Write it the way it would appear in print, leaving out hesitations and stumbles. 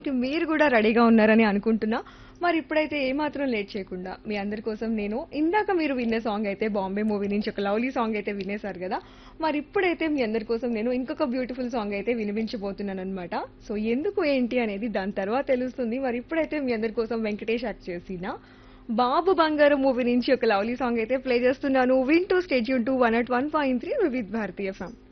మీరు కూడా రెడీగా ఉన్నారని అనుకుంటున్నా. మరి ఇప్పుడైతే ఏమాత్రం లేట్ చేయకుండా మీ అందరి కోసం నేను ఇందాక మీరు విన్న సాంగ్ అయితే బాంబే మూవీ నుంచి ఒక లవ్లీ సాంగ్ అయితే వినేశారు కదా. మరి ఇప్పుడైతే మీ అందరి కోసం నేను ఇంకొక బ్యూటిఫుల్ సాంగ్ అయితే వినిపించబోతున్నాను అనమాట. సో ఎందుకు ఏంటి అనేది దాని తర్వాత తెలుస్తుంది. మరి ఇప్పుడైతే మీ అందరి కోసం వెంకటేష్ యాక్ట్ చేసిన బాబు బంగారు మూవీ నుంచి ఒక లవ్లీ సాంగ్ అయితే ప్లే చేస్తున్నాను. వింటూ stay tune to 101.3 Vividh Bharatiya FM.